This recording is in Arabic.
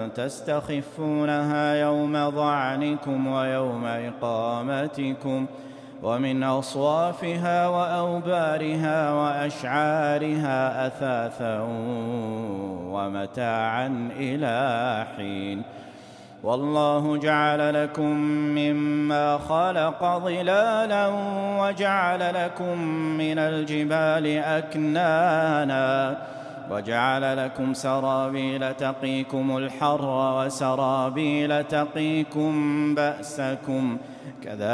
تستخفونها يوم ظعنكم ويوم إقامتكم، ومن أصوافها وأوبارها وأشعارها أثاثا ومتاعا إلى حين. والله جعل لكم مما خلق ظلالا وجعل لكم من الجبال أكنانا وجعل لكم سرابيل تقيكم الحر وسرابيل تقيكم بأسكم كذلك